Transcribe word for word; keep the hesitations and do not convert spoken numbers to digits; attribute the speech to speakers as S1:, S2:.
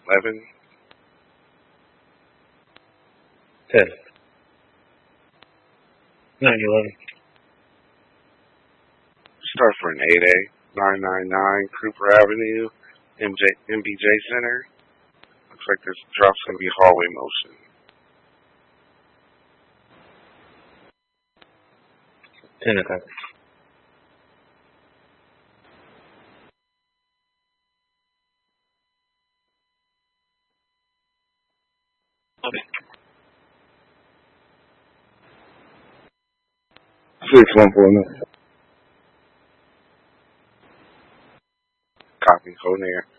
S1: eleven.
S2: ten. nine eleven.
S1: Start for an eight A. nine nine nine Cooper Avenue, M J, M B J Center. Looks like this drop's going to be hallway motion.
S2: ten attack.
S3: Six one four nine.
S1: Copy. Hold near.